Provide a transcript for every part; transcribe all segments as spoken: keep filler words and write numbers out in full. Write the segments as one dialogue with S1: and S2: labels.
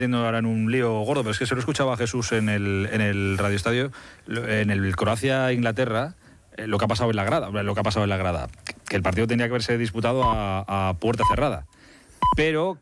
S1: ahora en un lío gordo, pero es que se lo escuchaba a Jesús en el, en el radioestadio, en el Croacia-Inglaterra, eh, lo que ha pasado en la grada, lo que ha pasado en la grada, que el partido tenía que haberse disputado a, a puerta cerrada, pero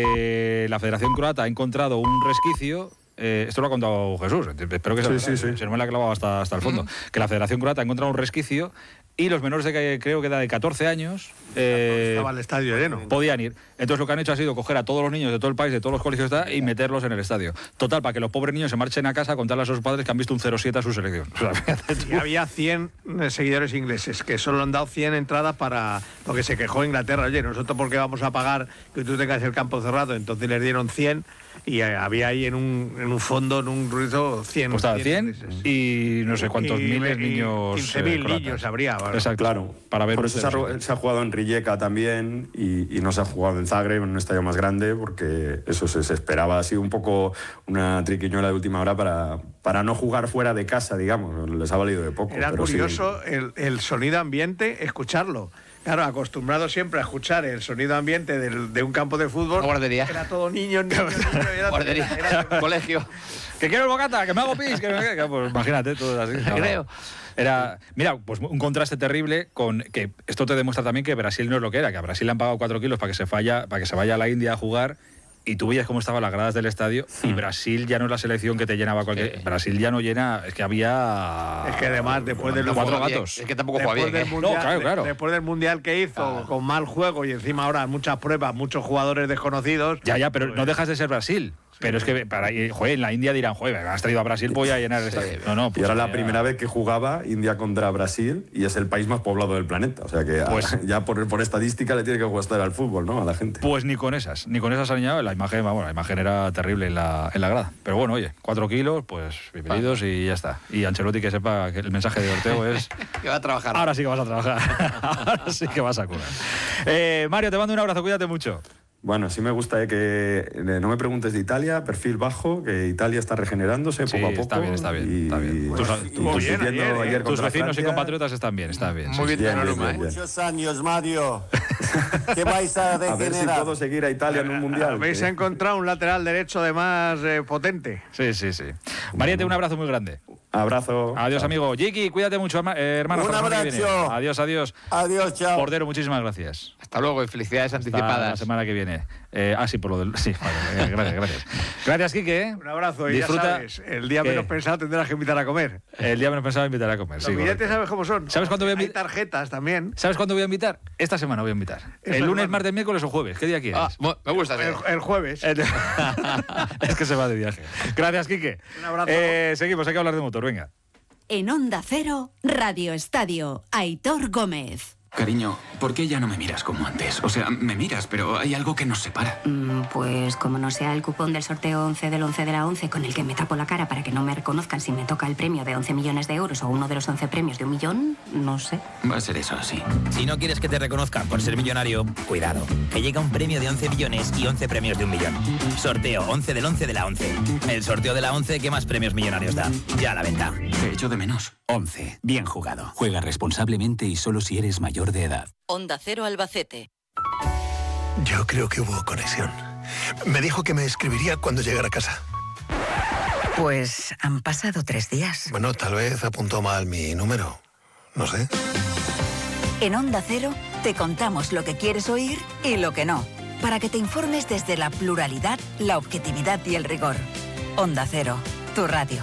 S1: que la Federación Croata ha encontrado un resquicio. Eh, esto lo ha contado Jesús, espero que
S2: sí,
S1: se,
S2: sí, sí.
S1: se no me la ha clavado hasta, hasta el fondo, que la Federación Croata ha encontrado un resquicio y los menores de que creo que da de catorce años eh,
S3: estaba el estadio lleno,
S1: podían ir. Entonces lo que han hecho ha sido coger a todos los niños de todo el país, de todos los colegios está, y meterlos en el estadio. Total, para que los pobres niños se marchen a casa a contarle a sus padres que han visto un cero siete a su selección. O sea,
S3: y había cien seguidores ingleses que solo han dado cien entradas para... Porque se quejó Inglaterra, oye, nosotros por qué vamos a pagar que tú tengas el campo cerrado. Entonces les dieron cien y había ahí en un, en un fondo, en un ruido, cien.
S1: Pues estaba cien y no sé cuántos
S3: y,
S1: miles
S3: y,
S1: niños.
S3: quince mil eh, niños habría. ¿Vale?
S1: Exacto, claro. Para ver
S2: Por eso se ha, se ha jugado en Rijeka también y, y no se ha jugado en Zagreb, en un estadio más grande, porque eso se, se esperaba. Ha sido un poco una triquiñuela de última hora para, para no jugar fuera de casa, digamos. Les ha valido de poco.
S3: Era
S2: pero
S3: curioso
S2: sí.
S3: el, el sonido ambiente, escucharlo. Claro, acostumbrado siempre a escuchar el sonido ambiente del, de un campo de fútbol.
S4: Una guardería.
S3: Era todo niños, niños, niños. Era,
S4: guardería,
S3: era, era,
S4: colegio.
S1: Que quiero el bocata, que me hago pis, que me... Pues imagínate, todo así. No,
S4: creo.
S1: No. Era, mira, pues un contraste terrible con que esto te demuestra también que Brasil no es lo que era, que a Brasil le han pagado cuatro kilos para que se falla, para que se vaya a la India a jugar. Y tú veías cómo estaban las gradas del estadio y
S2: hmm.
S1: Brasil ya no es la selección que te llenaba cualquier... Sí. Brasil ya no llena... Es que había...
S3: Es que además después de los
S1: cuatro gatos.
S4: Es que tampoco juega bien.
S3: Del
S4: ¿eh?
S3: mundial,
S1: no, claro, claro.
S3: Después del mundial que hizo, ah. con mal juego y encima ahora muchas pruebas, muchos jugadores desconocidos...
S1: Ya, ya, pero
S3: pues...
S1: no dejas de ser Brasil. Sí, pero es que para, joder, en la India dirán, joder, has traído a Brasil, voy a llenar el estadio. No, no, pues
S2: y ahora
S1: ya...
S2: la primera vez que jugaba India contra Brasil y es el país más poblado del planeta. O sea que pues, a, ya por, por estadística le tiene que gustar al fútbol, ¿no? A la gente.
S1: Pues ni con esas, ni con esas han añadido. La imagen, bueno, la imagen era terrible en la, en la grada. Pero bueno, oye, cuatro kilos, pues bienvenidos y ya está. Y Ancelotti que sepa que el mensaje de Ortego es...
S4: que va a trabajar.
S1: Ahora sí que vas a trabajar. Ahora sí que vas a curar. Eh, Mario, te mando un abrazo, cuídate mucho.
S2: Bueno, sí me gusta eh, que eh, no me preguntes de Italia, perfil bajo, que Italia está regenerándose
S1: sí,
S2: poco a poco.
S1: está bien, está bien.
S2: Y,
S1: está bien.
S2: Tus,
S3: tus, bien, ayer,
S2: ayer
S1: tus vecinos
S2: Francia.
S1: y compatriotas están bien, está bien.
S4: Muy
S1: sí,
S4: bien,
S2: bien,
S4: bien,
S2: bien, bien.
S5: Muchos años, Mario. ¿Qué vais a regenerar?
S2: A ver si puedo seguir a Italia en un mundial.
S3: Habéis
S2: que...
S3: encontrado un lateral derecho además eh, potente.
S1: Sí, sí, sí. Mariette, un abrazo muy grande.
S2: Abrazo.
S1: Adiós,
S2: chao.
S1: amigo. Jiki, cuídate mucho, eh, hermano.
S5: Un abrazo.
S1: Adiós, adiós.
S5: Adiós, chao.
S1: Cordero, muchísimas gracias.
S4: Hasta luego y felicidades
S1: Hasta
S4: anticipadas.
S1: la semana que viene. Eh, ah, sí, por lo del... Sí, vale, gracias, gracias. Gracias, Quique.
S3: Un abrazo y
S1: Disfruta...
S3: ya sabes, el día
S1: ¿Qué?
S3: menos pensado tendrás que invitar a comer.
S1: El día menos pensado invitar a comer,
S3: Los
S1: sí.
S3: billetes
S1: correcto.
S3: sabes cómo son.
S1: ¿Sabes cuándo voy a
S3: Hay
S1: invitar?
S3: tarjetas también.
S1: ¿Sabes cuándo voy a invitar? Esta semana voy a invitar.
S3: Esta
S1: El lunes,
S3: semana.
S1: martes, miércoles o jueves. ¿Qué día quieres?
S4: Ah, me gusta.
S3: El, el jueves.
S1: Es que se va de viaje. Gracias, Quique.
S3: Un abrazo.
S1: Eh, seguimos, hay que hablar de motor, venga.
S6: En Onda Cero, Radio Estadio, Aitor Gómez.
S7: Cariño, ¿por qué ya no me miras como antes? O sea, me miras, pero hay algo que nos separa.
S8: Mm, pues como no sea el cupón del sorteo once del once de la once con el que me tapo la cara para que no me reconozcan si me toca el premio de once millones de euros o uno de los once premios de un millón, no sé.
S7: Va a ser eso, sí.
S9: Si no quieres que te reconozcan por ser millonario, cuidado, que llega un premio de once millones y once premios de un millón. Sorteo once del once de la once. El sorteo de la once que más premios millonarios da. Ya a la venta.
S7: Te echo de menos.
S10: once. Bien jugado. Juega responsablemente y solo si eres mayor de edad.
S6: Onda Cero Albacete.
S11: Yo creo que hubo conexión. Me dijo que me escribiría cuando llegara a casa.
S6: Pues han pasado tres días.
S11: Bueno, tal vez apuntó mal mi número. No sé.
S6: En Onda Cero te contamos lo que quieres oír y lo que no, para que te informes desde la pluralidad, la objetividad y el rigor. Onda Cero, tu radio.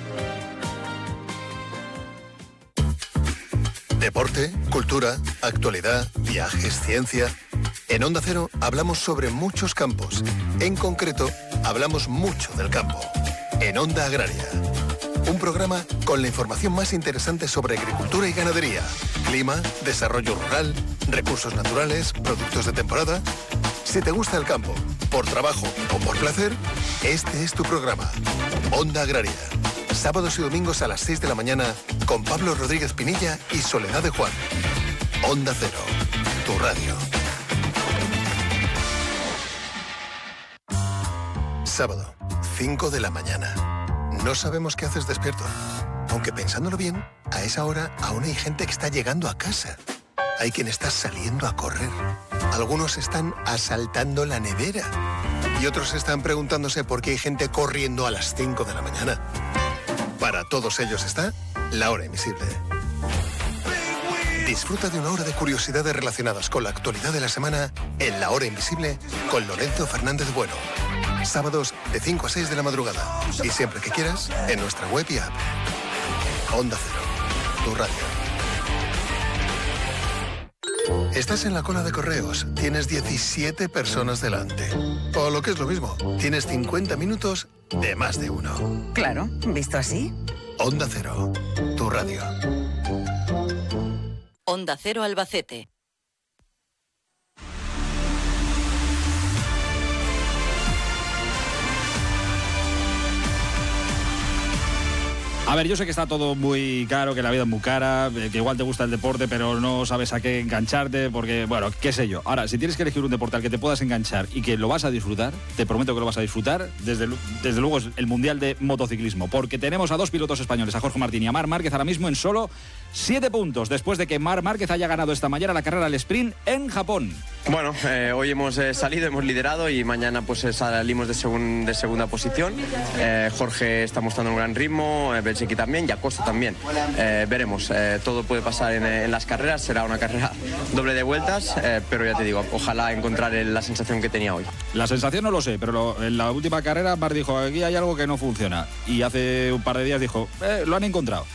S11: Deporte, cultura, actualidad, viajes, ciencia. En Onda Cero hablamos sobre muchos campos. En concreto, hablamos mucho del campo. En Onda Agraria. Un programa con la información más interesante sobre agricultura y ganadería, clima, desarrollo rural, recursos naturales, productos de temporada. Si te gusta el campo, por trabajo o por placer, este es tu programa. Onda Agraria. Sábados y domingos a las seis de la mañana con Pablo Rodríguez Pinilla y Soledad de Juan. Onda Cero, tu radio. Sábado, cinco de la mañana. No sabemos qué haces despierto. Aunque pensándolo bien, a esa hora aún hay gente que está llegando a casa. Hay quien está saliendo a correr. Algunos están asaltando la nevera y otros están preguntándose por qué hay gente corriendo a las cinco de la mañana. Para todos ellos está La Hora Invisible. Disfruta de una hora de curiosidades relacionadas con la actualidad de la semana en La Hora Invisible con Lorenzo Fernández Bueno. Sábados de cinco a seis de la madrugada. Y siempre que quieras, en nuestra web y app. Onda Cero, tu radio. Estás en la cola de correos, tienes diecisiete personas delante. O lo que es lo mismo, tienes cincuenta minutos de más de uno.
S6: Claro, visto así.
S11: Onda Cero, tu radio.
S12: Onda Cero Albacete.
S1: A ver, yo sé que está todo muy caro, que la vida es muy cara, que igual te gusta el deporte, pero no sabes a qué engancharte, porque, bueno, qué sé yo. Ahora, si tienes que elegir un deporte al que te puedas enganchar y que lo vas a disfrutar, te prometo que lo vas a disfrutar, desde, desde luego es el Mundial de Motociclismo, porque tenemos a dos pilotos españoles, a Jorge Martín y a Marc Márquez, ahora mismo en solo siete puntos, después de que Marc Márquez haya ganado esta mañana la carrera al sprint en Japón.
S13: Bueno, eh, hoy hemos eh, salido, hemos liderado y mañana pues eh, salimos de, segun, de segunda posición. Eh, Jorge está mostrando un gran ritmo, eh, Belchiki también y Acosta también. Eh, veremos, eh, todo puede pasar en, en las carreras, será una carrera doble de vueltas, eh, pero ya te digo, ojalá encontrar la sensación que tenía hoy.
S1: La sensación no lo sé, pero lo, en la última carrera Marc dijo, aquí hay algo que no funciona. Y hace un par de días dijo, eh, lo han encontrado.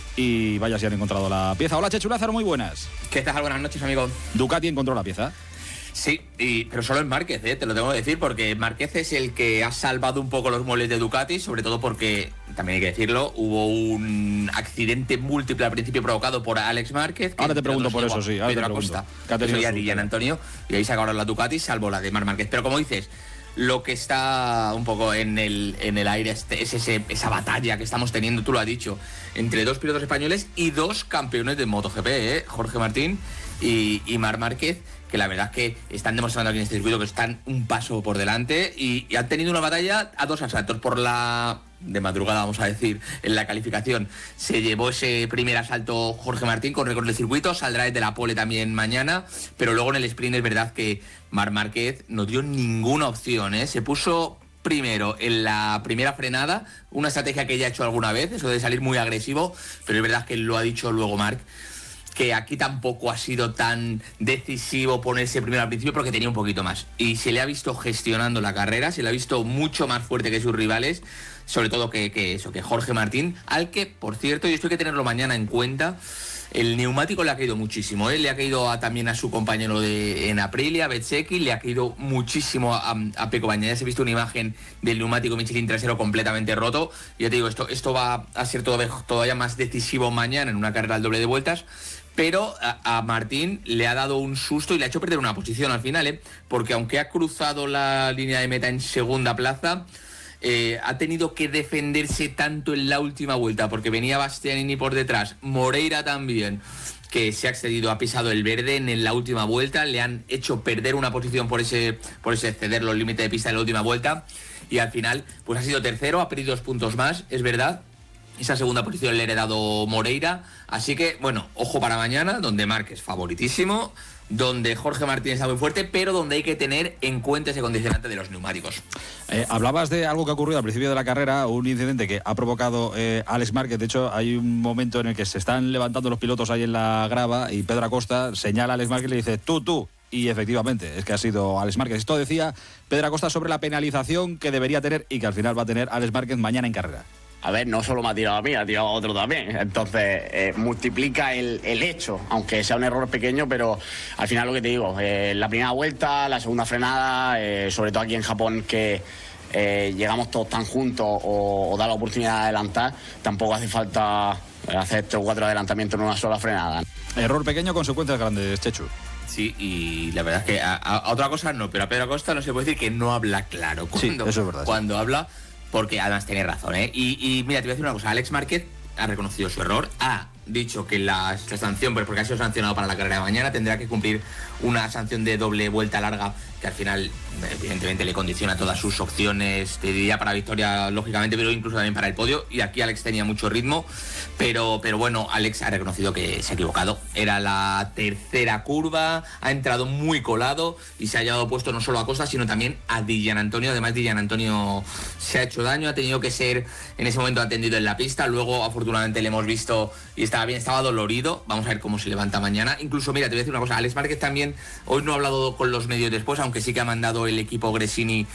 S1: Y vaya si han encontrado la pieza. Hola, Chechu Lázaro, muy buenas.
S14: ¿Qué tal? Buenas noches, amigo.
S1: Ducati encontró la pieza.
S14: Sí, y, pero solo en Márquez, ¿eh? Te lo tengo que decir, porque Márquez es el que ha salvado un poco los muebles de Ducati, sobre todo porque, también hay que decirlo, hubo un accidente múltiple al principio provocado por Alex Márquez.
S1: Ahora te pregunto por eso, sí. Ahora
S14: Pedro
S1: te
S14: Acosta,
S1: pregunto.
S14: y Gian Antonio, y ahí sacaron la Ducati, salvo la de Marc Márquez. Pero como dices, lo que está un poco en el, en el aire es, es ese, esa batalla que estamos teniendo, tú lo has dicho, entre dos pilotos españoles y dos campeones de MotoGP, ¿eh? Jorge Martín y, y Marc Márquez, que la verdad es que están demostrando aquí en este circuito que están un paso por delante y, y han tenido una batalla a dos asaltos. Por la de madrugada, vamos a decir, en la calificación se llevó ese primer asalto Jorge Martín con récord del circuito, saldrá desde la pole también mañana, pero luego en el sprint es verdad que Marc Márquez no dio ninguna opción, ¿eh? Se puso primero en la primera frenada, una estrategia que ya ha hecho alguna vez, eso de salir muy agresivo, pero es verdad que lo ha dicho luego Marc, que aquí tampoco ha sido tan decisivo ponerse primero al principio porque tenía un poquito más. Y se le ha visto gestionando la carrera, se le ha visto mucho más fuerte que sus rivales, sobre todo que, que eso, que Jorge Martín, al que, por cierto, y esto hay que tenerlo mañana en cuenta, el neumático le ha caído muchísimo, ¿eh? Le ha caído a, también a su compañero de, en Aprilia, Bezzecchi, le ha caído muchísimo a, a Pecco Bagnaia. Se ha visto una imagen del neumático Michelin trasero completamente roto. Ya te digo, esto, esto va a ser todavía, todavía más decisivo mañana en una carrera al doble de vueltas. Pero a, a Martín le ha dado un susto y le ha hecho perder una posición al final, ¿eh? Porque aunque ha cruzado la línea de meta en segunda plaza, eh, ha tenido que defenderse tanto en la última vuelta, porque venía Bastianini por detrás, Moreira también, que se ha excedido, ha pisado el verde en la última vuelta, le han hecho perder una posición por ese, por ese exceder los límites de pista en la última vuelta, y al final pues ha sido tercero, ha perdido dos puntos más, es verdad. Esa segunda posición le ha heredado Moreira. Así que, bueno, ojo para mañana, donde Marc es favoritísimo, donde Jorge Martín está muy fuerte, pero donde hay que tener en cuenta ese condicionante de los neumáticos.
S1: Eh, hablabas de algo que ha ocurrido al principio de la carrera, un incidente que ha provocado eh, Alex Márquez. De hecho, hay un momento en el que se están levantando los pilotos ahí en la grava y Pedro Acosta señala a Alex Márquez y le dice, tú, tú. Y efectivamente, es que ha sido Alex Márquez. Esto decía Pedro Acosta sobre la penalización que debería tener y que al final va a tener Alex Márquez mañana en carrera.
S15: A ver, no solo me ha tirado a mí, ha tirado a otro también. Entonces, eh, multiplica el, el hecho, aunque sea un error pequeño, pero al final lo que te digo, eh, la primera vuelta, la segunda frenada, eh, sobre todo aquí en Japón, que eh, llegamos todos tan juntos o, o da la oportunidad de adelantar, tampoco hace falta hacer tres o cuatro adelantamientos en una sola frenada.
S1: Error pequeño, consecuencias grandes, Chechu.
S14: Sí, y la verdad es que a, a otra cosa no, pero a Pedro Acosta no se puede decir que no habla claro. Cuando,
S1: sí, eso es verdad.
S14: Cuando sí. habla... Porque además tiene razón, ¿eh? Y, y mira, te voy a decir una cosa. Alex Márquez ha reconocido su error, ha dicho que la, la sanción, pues porque ha sido sancionado para la carrera de mañana, tendrá que cumplir una sanción de doble vuelta larga que al final evidentemente le condiciona todas sus opciones, te diría para victoria lógicamente, pero incluso también para el podio, y aquí Alex tenía mucho ritmo, pero, pero bueno, Alex ha reconocido que se ha equivocado, era la tercera curva, ha entrado muy colado y se ha llevado puesto no solo a Costa sino también a Di Giannantonio. Además Di Giannantonio se ha hecho daño, ha tenido que ser en ese momento atendido en la pista, luego afortunadamente le hemos visto y estaba bien, estaba dolorido, vamos a ver cómo se levanta mañana. Incluso mira, te voy a decir una cosa, Alex Márquez también hoy no ha hablado con los medios después, aunque sí que ha mandado el equipo Gresini